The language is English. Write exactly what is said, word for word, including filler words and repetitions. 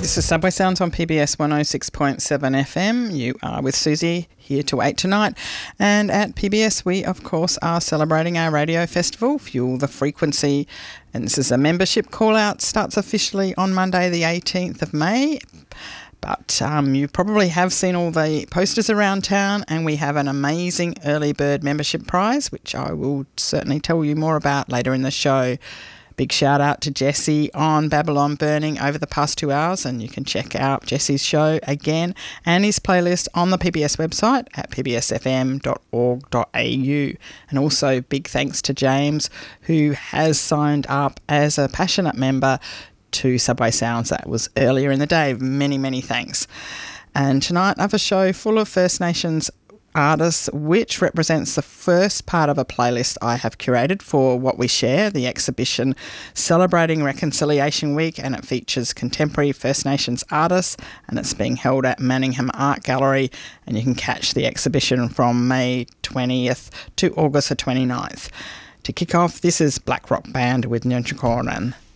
This is Subway Sounds on P B S one oh six point seven F M. You are with Susie here till eight tonight. And at P B S, we, of course, are celebrating our radio festival, Fuel the Frequency. And this is a membership call-out. Starts officially on Monday, the eighteenth of May. But um, you probably have seen all the posters around town, and we have an amazing early bird membership prize, which I will certainly tell you more about later in the show. Big shout out to Jesse on Babylon Burning over the past two hours, and you can check out Jesse's show again and his playlist on the P B S website at p b s f m dot org dot a u. And also big thanks to James, who has signed up as a passionate member to Subway Sounds. That was earlier in the day. Many, many thanks. And tonight I have a show full of First Nations artists, which represents the first part of a playlist I have curated for What We Share, the exhibition celebrating Reconciliation Week, and it features contemporary First Nations artists, and it's being held at Manningham Art Gallery, and you can catch the exhibition from May twentieth to August the twenty-ninth. To kick off, this is Black Rock Band with Nyantrakorn.